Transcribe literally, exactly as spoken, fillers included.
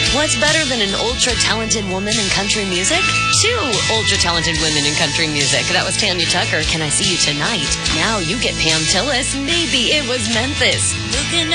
What's better than an ultra-talented woman in country music? Two ultra-talented women in country music. That was Tanya Tucker, Can I See You Tonight? Now you get Pam Tillis, Maybe It Was Memphis. Looking